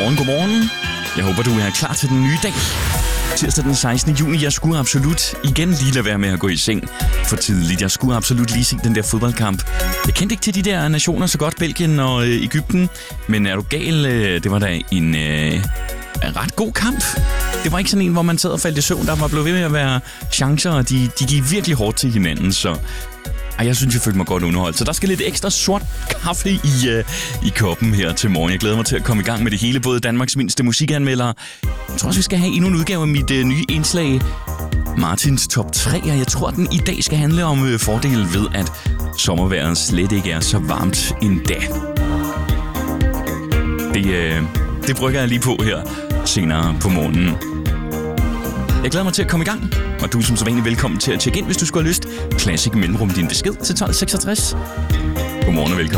Godmorgen. Jeg håber, du er klar til den nye dag. Tirsdag den 16. juni. Jeg skulle absolut igen lige lade være med at gå i seng for tidligt. Jeg skulle absolut lige se den der fodboldkamp. Jeg kendte ikke til de der nationer så godt, Belgien og Egypten. Men er du gal? Det var da en ret god kamp. Det var ikke sådan en, hvor man sad og faldt i søvn. Der var blevet ved med at være chancer, og de gik virkelig hårdt til hinanden, så... jeg synes, jeg følte mig godt underholdt. Så der skal lidt ekstra sort kaffe i koppen her til morgen. Jeg glæder mig til at komme i gang med det hele. Både Danmarks mindste musikanmeldere. Jeg tror også, vi skal have endnu en udgave af mit nye indslag. Martins top 3. Og jeg tror, den i dag skal handle om fordele ved, at sommervejret slet ikke er så varmt endda. Det brygger jeg lige på her senere på morgenen. Jeg glæder mig til at komme i gang, og du er som sædvanlig velkommen til at tjekke ind, hvis du skulle have lyst. Classic mellemrum din besked til 1266. Godmorgen og velkommen.